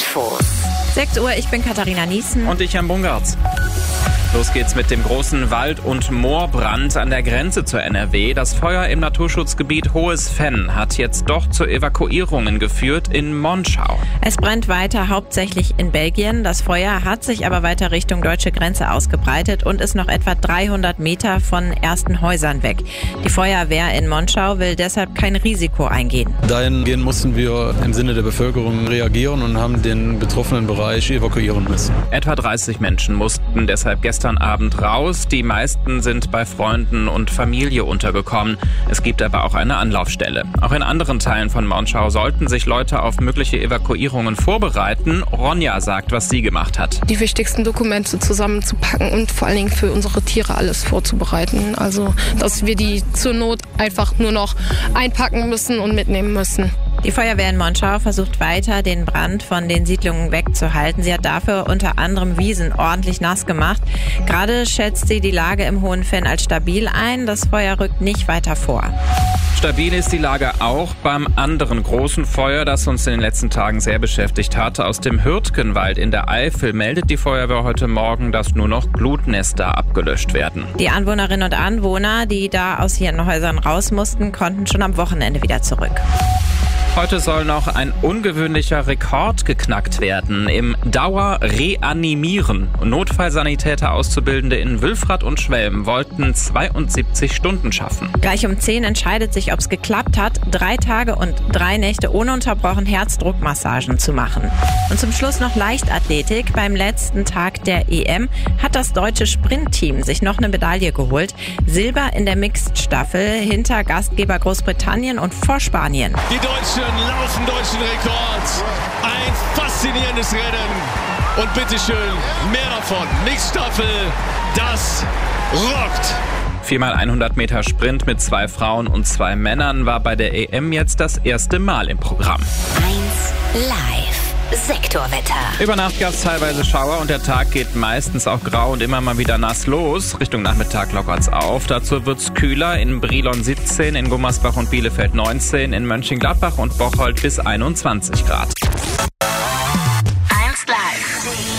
Infos. 6 Uhr, ich bin Katharina Niesen. Und ich, Jan Bungartz. Los geht's mit dem großen Wald- und Moorbrand an der Grenze zur NRW. Das Feuer im Naturschutzgebiet Hohes Venn hat jetzt doch zu Evakuierungen geführt in Monschau. Es brennt weiter, hauptsächlich in Belgien. Das Feuer hat sich aber weiter Richtung deutsche Grenze ausgebreitet und ist noch etwa 300 Meter von ersten Häusern weg. Die Feuerwehr in Monschau will deshalb kein Risiko eingehen. Dahingehend mussten wir im Sinne der Bevölkerung reagieren und haben den betroffenen Bereich evakuieren müssen. Etwa 30 Menschen mussten deshalb gestern Abend raus. Die meisten sind bei Freunden und Familie untergekommen. Es gibt aber auch eine Anlaufstelle. Auch in anderen Teilen von Monschau sollten sich Leute auf mögliche Evakuierungen vorbereiten. Ronja sagt, was sie gemacht hat. Die wichtigsten Dokumente zusammenzupacken und vor allen Dingen für unsere Tiere alles vorzubereiten. Also, dass wir die zur Not einfach nur noch einpacken müssen und mitnehmen müssen. Die Feuerwehr in Monschau versucht weiter, den Brand von den Siedlungen wegzuhalten. Sie hat dafür unter anderem Wiesen ordentlich nass gemacht. Gerade schätzt sie die Lage im Hohen Venn als stabil ein. Das Feuer rückt nicht weiter vor. Stabil ist die Lage auch beim anderen großen Feuer, das uns in den letzten Tagen sehr beschäftigt hat. Aus dem Hürtgenwald in der Eifel meldet die Feuerwehr heute Morgen, dass nur noch Glutnester abgelöscht werden. Die Anwohnerinnen und Anwohner, die da aus ihren Häusern raus mussten, konnten schon am Wochenende wieder zurück. Heute soll noch ein ungewöhnlicher Rekord geknackt werden. Im Dauerreanimieren. Notfallsanitäter Auszubildende in Wülfrath und Schwelm wollten 72 Stunden schaffen. Gleich um 10 entscheidet sich, ob es geklappt hat, 3 Tage und 3 Nächte ununterbrochen Herzdruckmassagen zu machen. Und zum Schluss noch Leichtathletik. Beim letzten Tag der EM hat das deutsche Sprintteam sich noch eine Medaille geholt. Silber in der Mixed-Staffel hinter Gastgeber Großbritannien und vor Spanien. Die Deutschen laufen deutschen Rekord. Ein faszinierendes Rennen. Und bitteschön, mehr davon. Mixed-Staffel, das rockt. 4x100 Meter Sprint mit 2 Frauen und 2 Männern war bei der EM jetzt das erste Mal im Programm. 1 Live. Sektorwetter. Über Nacht gab es teilweise Schauer und der Tag geht meistens auch grau und immer mal wieder nass los. Richtung Nachmittag lockert's auf. Dazu wird's kühler. In Brilon 17, in Gummersbach und Bielefeld 19, in Mönchengladbach und Bocholt bis 21 Grad.